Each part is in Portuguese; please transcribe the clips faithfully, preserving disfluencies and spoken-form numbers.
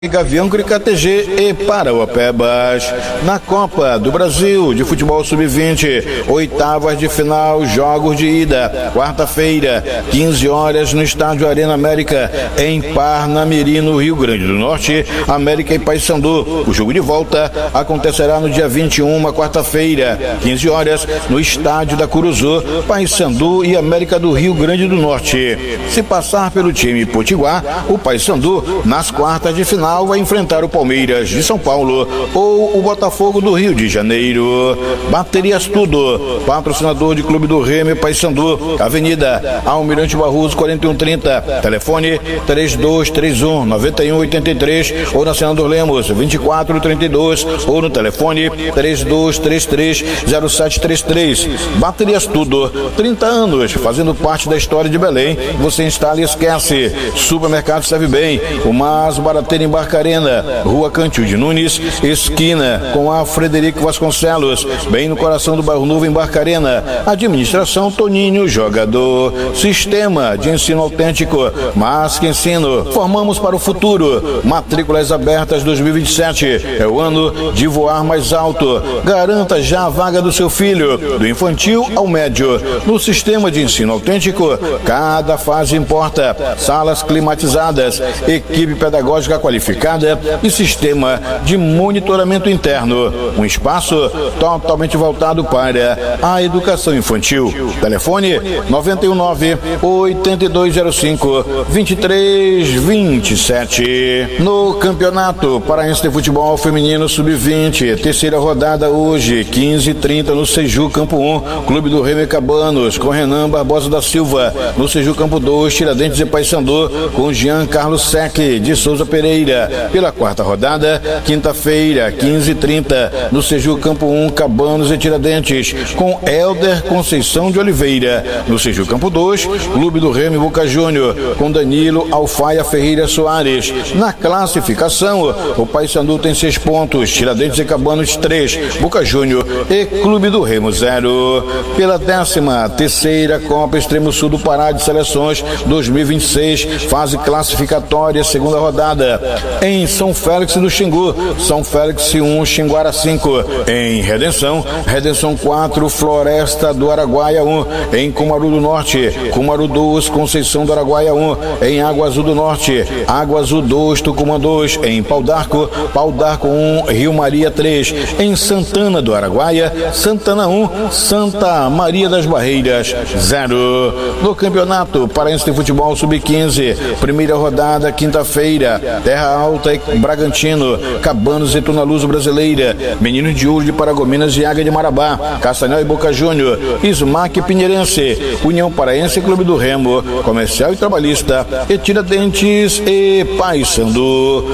Gavião Crica T G e Parauapebas. Na Copa do Brasil de Futebol sub vinte, oitavas de final, jogos de ida, quarta-feira, quinze horas, no estádio Arena América, em Parnamirim, no Rio Grande do Norte, América e Paysandu. O jogo de volta acontecerá no dia vinte e um, quarta-feira, quinze horas, no estádio da Curuzu, Paysandu e América do Rio Grande do Norte. Se passar pelo time potiguar, o Paysandu, nas quartas de final, vai enfrentar o Palmeiras de São Paulo ou o Botafogo do Rio de Janeiro. Baterias Tudo, patrocinador de Clube do Remo e Paysandu, Avenida Almirante Barroso quarenta e um trinta, telefone três dois três um, nove um oito três ou na Senador Lemos vinte e quatro trinta e dois ou no telefone três dois três três, zero sete três três. Baterias Tudo, trinta anos fazendo parte da história de Belém. Você instala e esquece. Supermercado Serve Bem, o mais barateiro em Barcarena, Rua Cantil de Nunes, esquina com a Frederico Vasconcelos, bem no coração do bairro Novo, em Barcarena. Administração Toninho Jogador. Sistema de ensino autêntico, mais que ensino, formamos para o futuro. Matrículas abertas dois mil e vinte e sete, é o ano de voar mais alto. Garanta já a vaga do seu filho, do infantil ao médio. No sistema de ensino autêntico, cada fase importa. Salas climatizadas, equipe pedagógica qualificada e sistema de monitoramento interno. Um espaço totalmente voltado para a educação infantil. Telefone nove um nove, oito dois zero cinco, dois três dois sete. No Campeonato Paraense de Futebol Feminino sub vinte, terceira rodada hoje, quinze e trinta, no Seju Campo um, Clube do Remo e Cabanos, com Renan Barbosa da Silva. No Seju Campo dois, Tiradentes e Paysandu, com Jean Carlos Sec de Souza Pereira. Pela quarta rodada, quinta-feira, quinze e trinta, no Seju Campo um, Cabanos e Tiradentes, com Helder Conceição de Oliveira. No Seju Campo dois, Clube do Remo e Boca Júnior, com Danilo Alfaia Ferreira Soares. Na classificação, o Paysandu tem seis pontos, Tiradentes e Cabanos três, Boca Júnior e Clube do Remo zero. Pela décima terceira Copa Extremo Sul do Pará de Seleções dois mil e vinte e seis, fase classificatória, segunda rodada, em São Félix do Xingu, São Félix um, Xinguara cinco. Em Redenção, Redenção quatro, Floresta do Araguaia um. Em Cumaru do Norte, Cumaru dois, Conceição do Araguaia um. Em Água Azul do Norte, Água Azul dois, Tucumã dois. Em Pau d'Arco, Pau d'Arco um, Rio Maria três. Em Santana do Araguaia, Santana um, Santa Maria das Barreiras zero. No Campeonato Paraense de Futebol sub quinze, primeira rodada, quinta-feira, Terra Alta e Bragantino, Cabanos e Tunaluz Brasileira, Meninos de Ouro de Paragominas e Águia de Marabá, Castanhal e Boca Júnior, Ismac Pinheirense, União Paraense e Clube do Remo, Comercial e Trabalhista e Tiradentes e Paysandu.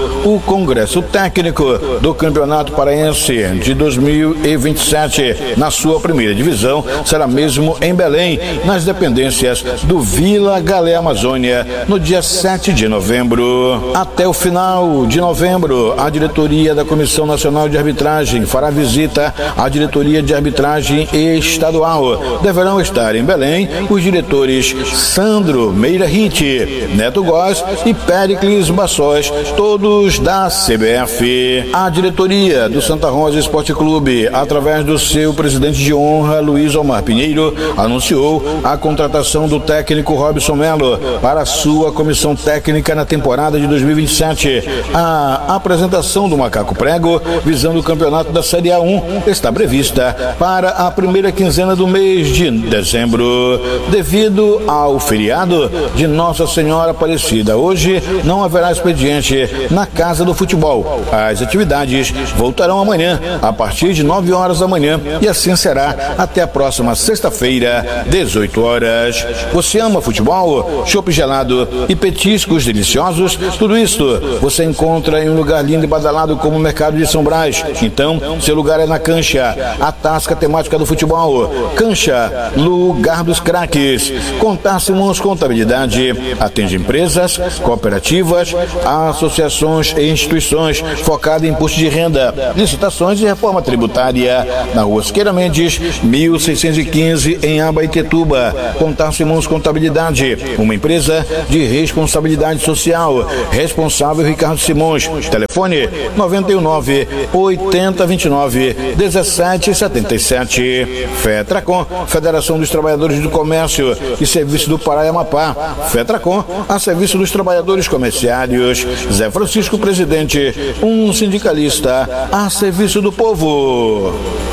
O Congresso Técnico do Campeonato Paraense de dois mil e vinte e sete, na sua primeira divisão, será mesmo em Belém, nas dependências do Vila Galé Amazônia, no dia sete de novembro. Até o final de novembro, a diretoria da Comissão Nacional de Arbitragem fará visita à diretoria de arbitragem estadual. Deverão estar em Belém os diretores Sandro Meira Ritt, Neto Góes e Péricles Bassós, todos da C B F. A diretoria do Santa Rosa Esporte Clube, através do seu presidente de honra, Luiz Omar Pinheiro, anunciou a contratação do técnico Robson Melo para a sua comissão técnica na temporada de dois mil e vinte e sete. A apresentação do Macaco Prego, visando o campeonato da Série A um, está prevista para a primeira quinzena do mês de dezembro. Devido ao feriado de Nossa Senhora Aparecida, hoje não haverá expediente na Casa do Futebol. As atividades voltarão amanhã, a partir de nove horas da manhã, e assim será até a próxima sexta-feira, dezoito horas. Você ama futebol? Chopp gelado e petiscos deliciosos? Tudo isso você encontra em um lugar lindo e badalado como o Mercado de São Brás. Então, seu lugar é na Cancha, a tasca temática do futebol. Cancha, lugar dos craques. Contar Simões Contabilidade atende empresas, cooperativas, associações e instituições focada em imposto de renda, licitações e reforma tributária. Na Rua Siqueira Mendes, mil seiscentos e quinze, em Abaetetuba. Contar Simões Contabilidade, uma empresa de responsabilidade social, responsável Ricardo Simões. Telefone noventa e um nove, oitenta, vinte e nove, dezessete, setenta e sete. FETRACOM, Federação dos Trabalhadores do Comércio e Serviço do Pará e Amapá. FETRACOM, a serviço dos trabalhadores comerciários. Zé Francisco, presidente, um sindicalista a serviço do povo.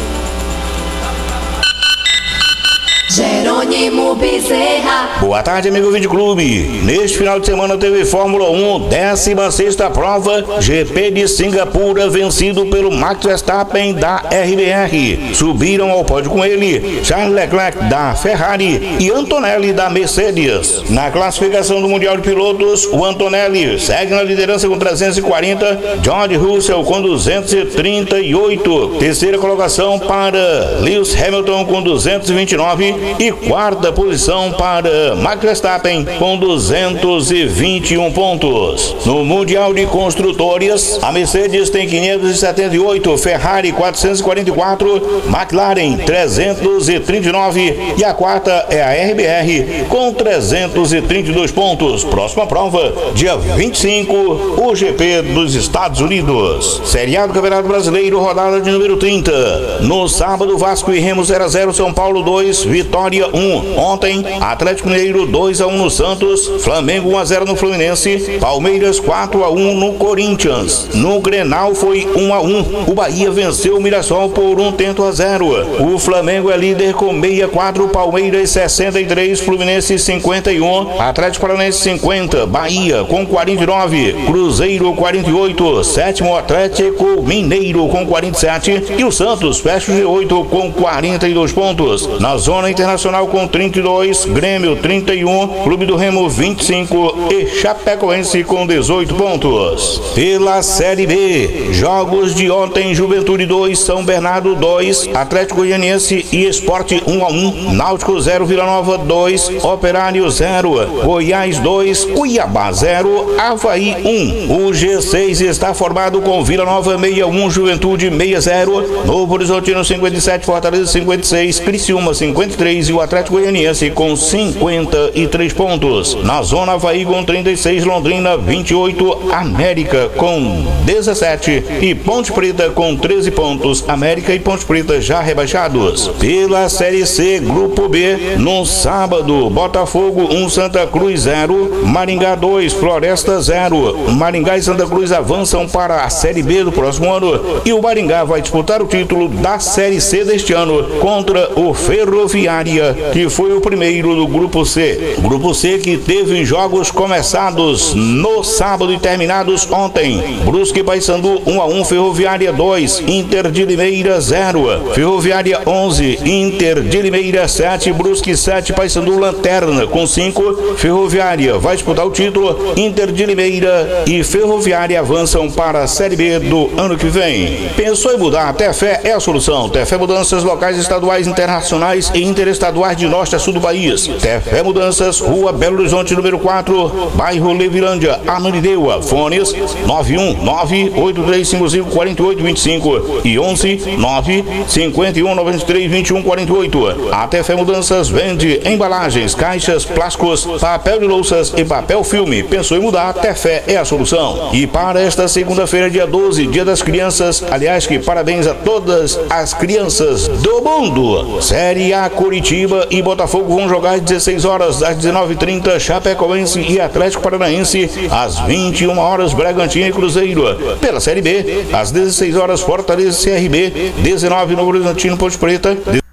Jerônimo Bezerra. Boa tarde, amigo Vídeo Clube. Neste final de semana teve Fórmula um, décima sexta prova, G P de Singapura, vencido pelo Max Verstappen da R B R. Subiram ao pódio com ele Charles Leclerc da Ferrari e Antonelli da Mercedes. Na classificação do Mundial de Pilotos, o Antonelli segue na liderança com trezentos e quarenta, George Russell com duzentos e trinta e oito. Terceira colocação para Lewis Hamilton com duzentos e vinte e nove. E quarta posição para Max Verstappen com duzentos e vinte e um pontos. No Mundial de Construtores, a Mercedes tem quinhentos e setenta e oito, Ferrari quatrocentos e quarenta e quatro, McLaren trezentos e trinta e nove e a quarta é a R B R com trezentos e trinta e dois pontos. Próxima prova, dia vinte e cinco, o G P dos Estados Unidos. Série A do Campeonato Brasileiro, rodada de número trinta. No sábado, Vasco e Remo zero a zero, São Paulo dois, Vitória um. Ontem, Atlético Mineiro dois a um no Santos, Flamengo um a zero no Fluminense, Palmeiras quatro a um no Corinthians. No Grenal foi um a um. O Bahia venceu o Mirassol por um tento a zero. O Flamengo é líder com sessenta e quatro, Palmeiras sessenta e três, Fluminense cinquenta e um, Atlético Paranaense cinquenta, Bahia com quarenta e nove, Cruzeiro quarenta e oito, sétimo Atlético Mineiro com quarenta e sete e o Santos fecha o G oito com quarenta e dois pontos. Na zona Internacional com trinta e dois, Grêmio trinta e um, Clube do Remo vinte e cinco e Chapecoense com dezoito pontos. Pela Série B, jogos de ontem: Juventude dois, São Bernardo dois, Atlético Goianiense e Sport um a um, Náutico zero, Vila Nova dois, Operário zero, Goiás dois, Cuiabá zero, Avaí um. O G seis está formado com Vila Nova sessenta e um, Juventude sessenta a zero, Novo Horizontino cinquenta e sete, Fortaleza cinquenta e seis, Criciúma cinquenta e três e o Atlético Goianiense com cinquenta e três pontos. Na zona, Avaí com trinta e seis, Londrina vinte e oito, América com dezessete e Ponte Preta com treze pontos. América e Ponte Preta já rebaixados. Pela Série C, Grupo B, no sábado, Botafogo um, Santa Cruz zero, Maringá dois, Floresta zero. Maringá e Santa Cruz avançam para a Série B do próximo ano e o Maringá vai disputar o título da Série C deste ano contra o Ferroviária, que foi o primeiro do Grupo C. Grupo C que teve jogos começados no sábado e terminados ontem. Brusque e Paysandu um a um, Ferroviária dois, Inter de Limeira zero, Ferroviária onze, Inter de Limeira sete, Brusque sete, Paysandu lanterna com cinco. Ferroviária vai disputar o título, Inter de Limeira e Ferroviária avançam para a Série B do ano que vem. Pensou em mudar? Tefé é a solução. Tefé Mudanças locais, estaduais, internacionais e interestaduais de norte a sul do país. Tefé Mudanças, Rua Belo Horizonte, número quatro, bairro Levilândia, Ananindeua. Fones nove um nove, oito três cinco cinco, quatro oito dois cinco e onze nove, cinco um, nove três, vinte e um, quarenta e oito. A Tefé Mudanças vende embalagens, caixas, plásticos, papel de louças e papel filme. Pensou em mudar? Tefé é a solução. E para esta segunda-feira, dia doze, Dia das Crianças, aliás, que parabéns a todas as crianças do mundo. Série A, Curitiba e Botafogo vão jogar às dezesseis horas, às dezenove e trinta, Chapecoense e Atlético Paranaense, às vinte e uma horas, Bragantino e Cruzeiro. Pela Série B, às dezesseis horas, Fortaleza e C R B, dezenove, Novo Horizontino, Ponte Preta.